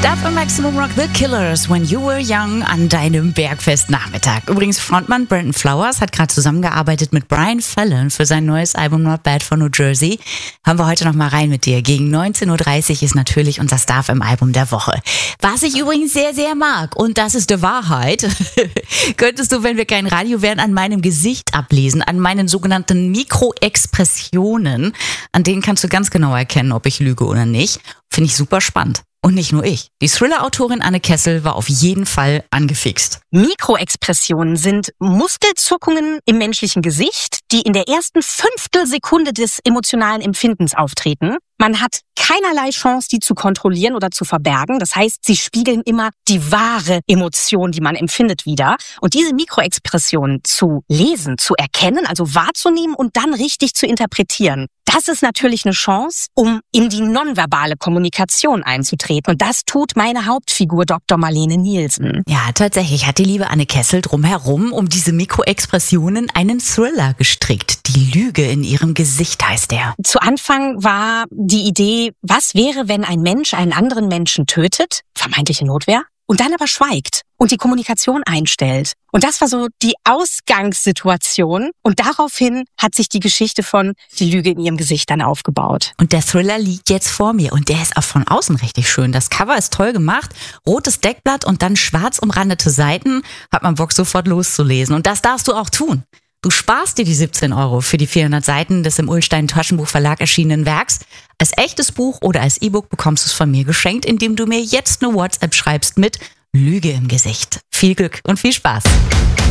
Darf im Maximum Rock The Killers, When You Were Young, an deinem Bergfestnachmittag. Übrigens, Frontmann Brandon Flowers hat gerade zusammengearbeitet mit Brian Fallon für sein neues Album Not Bad von New Jersey. Hören wir heute noch mal rein mit dir. Gegen 19.30 Uhr ist natürlich unser Star im Album der Woche. Was ich übrigens sehr, sehr mag, und das ist die Wahrheit, könntest du, wenn wir kein Radio wären, an meinem Gesicht ablesen, an meinen sogenannten Mikroexpressionen. An denen kannst du ganz genau erkennen, ob ich lüge oder nicht. Finde ich super spannend. Und nicht nur ich. Die Thriller-Autorin Anne Kessel war auf jeden Fall angefixt. Mikroexpressionen sind Muskelzuckungen im menschlichen Gesicht, die in der ersten Fünftelsekunde des emotionalen Empfindens auftreten. Man hat keinerlei Chance, die zu kontrollieren oder zu verbergen. Das heißt, sie spiegeln immer die wahre Emotion, die man empfindet, wider. Und diese Mikroexpressionen zu lesen, zu erkennen, also wahrzunehmen und dann richtig zu interpretieren, das ist natürlich eine Chance, um in die nonverbale Kommunikation einzutreten. Und das tut meine Hauptfigur Dr. Marlene Nielsen. Ja, tatsächlich hat die liebe Anne Kessel drumherum um diese Mikroexpressionen einen Thriller gestrickt. Die Lüge in ihrem Gesicht heißt der. Zu Anfang war die Idee, was wäre, wenn ein Mensch einen anderen Menschen tötet, vermeintliche Notwehr, und dann aber schweigt und die Kommunikation einstellt. Und das war so die Ausgangssituation. Und daraufhin hat sich die Geschichte von Die Lüge in ihrem Gesicht dann aufgebaut. Und der Thriller liegt jetzt vor mir und der ist auch von außen richtig schön. Das Cover ist toll gemacht, rotes Deckblatt und dann schwarz umrandete Seiten. Hat man Bock, sofort loszulesen. Und das darfst du auch tun. Du sparst dir die 17 € für die 400 Seiten des im Ullstein Taschenbuch Verlag erschienenen Werks. Als echtes Buch oder als E-Book bekommst du es von mir geschenkt, indem du mir jetzt eine WhatsApp schreibst mit Lüge im Gesicht. Viel Glück und viel Spaß.